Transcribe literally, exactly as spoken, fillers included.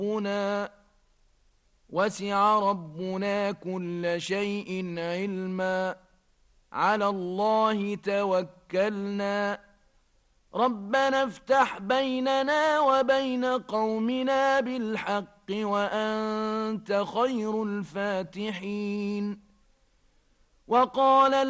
ربنا وسع ربنا كل شيء علما على الله توكلنا ربنا افتح بيننا وبين قومنا بالحق وأنت خير الفاتحين. وقال